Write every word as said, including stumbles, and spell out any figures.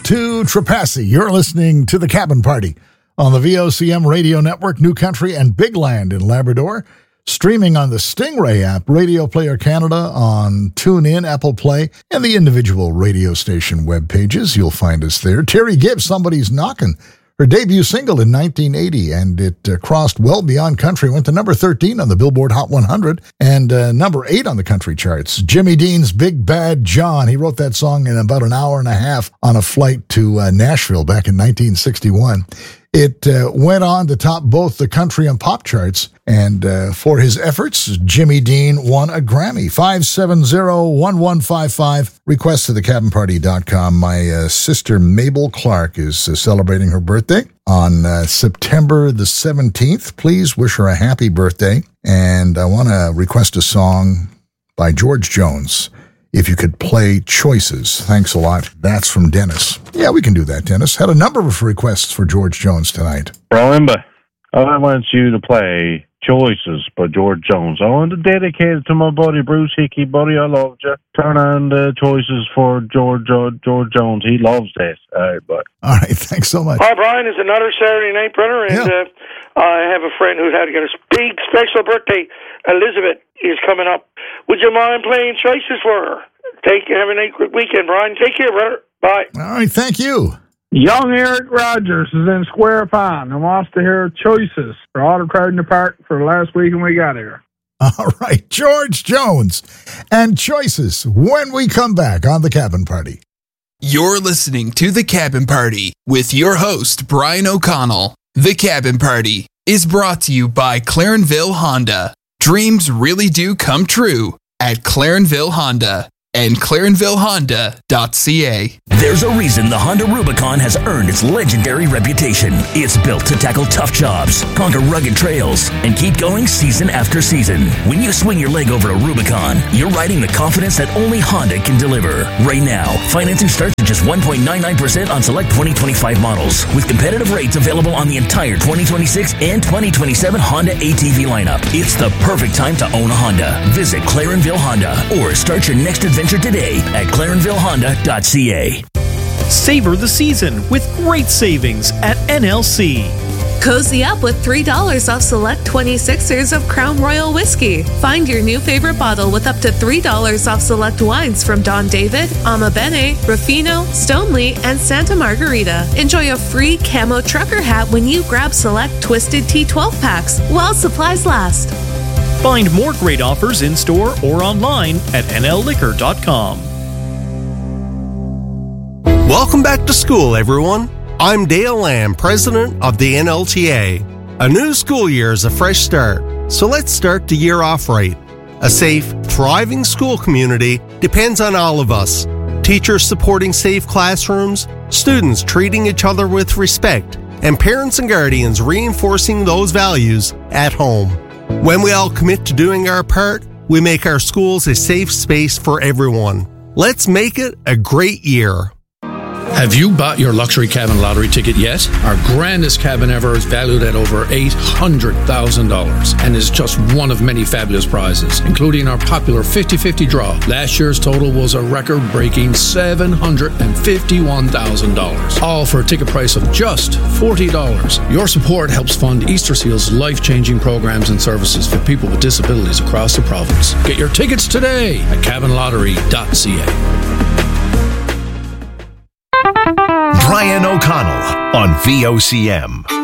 to Trepassey. You're listening to The Cabin Party on the V O C M Radio Network, New Country, and Big Land in Labrador. Streaming on the Stingray app, Radio Player Canada, on TuneIn, Apple Play, and the individual radio station web pages. You'll find us there. Terry Gibbs, Somebody's Knockin'. Her debut single in nineteen eighty, and it uh, crossed well beyond country, went to number thirteen on the Billboard Hot one hundred, and uh, number eight on the country charts. Jimmy Dean's Big Bad John, he wrote that song in about an hour and a half on a flight to uh, Nashville back in nineteen sixty-one. It uh, went on to top both the country and pop charts, and uh, for his efforts, Jimmy Dean won a Grammy. five seven zero, one one five five, request to the cabin party dot com. My uh, sister Mabel Clark is uh, celebrating her birthday on uh, September the seventeenth. Please wish her a happy birthday, and I want to request a song by George Jones. If you could play Choices. Thanks a lot. That's from Dennis. Yeah, we can do that, Dennis. Had a number of requests for George Jones tonight. Remember, I want you to play Choices by George Jones. I want to dedicate it to my buddy Bruce Hickey. Buddy, I loved you. Turn on the Choices for George uh, George Jones. He loves that. All right, bye. All right, thanks so much. Hi, Brian. It's another Saturday night, brother, and yeah. uh, I have a friend who's had a big special birthday. Elizabeth is coming up. Would you mind playing Choices for her? Take have a nice weekend, Brian. Take care, brother. Bye. All right, thank you. Young Eric Rogers is in Square Pine and wants to hear Choices for Auto Crowd in the Park for the last weekend we got here. All right, George Jones and Choices when we come back on The Cabin Party. You're listening to The Cabin Party with your host, Brian O'Connell. The Cabin Party is brought to you by Clarenville Honda. Dreams really do come true at Clarenville Honda and clarenville honda dot c a. There's a reason the Honda Rubicon has earned its legendary reputation. It's built to tackle tough jobs, conquer rugged trails, and keep going season after season. When you swing your leg over a Rubicon, you're riding the confidence that only Honda can deliver. Right now, financing starts at just one point nine nine percent on select twenty twenty-five models, with competitive rates available on the entire twenty twenty-six and twenty twenty-seven Honda A T V lineup. It's the perfect time to own a Honda. Visit Clarenville Honda or start your next adventure today at clarenville honda dot c a. Savor the season with great savings at N L C. Cozy up with three dollars off select twenty-sixers of Crown Royal Whiskey. Find your new favorite bottle with up to three dollars off select wines from Don David, Ama Bene, Ruffino, Stoneleigh, and Santa Margarita. Enjoy a free camo trucker hat when you grab select Twisted Tea twelve packs while supplies last. Find more great offers in-store or online at n l liquor dot com. Welcome back to school, everyone. I'm Dale Lamb, president of the N L T A. A new school year is a fresh start, so let's start the year off right. A safe, thriving school community depends on all of us. Teachers supporting safe classrooms, students treating each other with respect, and parents and guardians reinforcing those values at home. When we all commit to doing our part, we make our schools a safe space for everyone. Let's make it a great year. Have you bought your luxury cabin lottery ticket yet? Our grandest cabin ever is valued at over eight hundred thousand dollars and is just one of many fabulous prizes, including our popular fifty-fifty draw. Last year's total was a record-breaking seven hundred fifty-one thousand dollars, all for a ticket price of just forty dollars. Your support helps fund Easter Seal's life-changing programs and services for people with disabilities across the province. Get your tickets today at cabin lottery dot c a. Brian O'Connell on V O C M.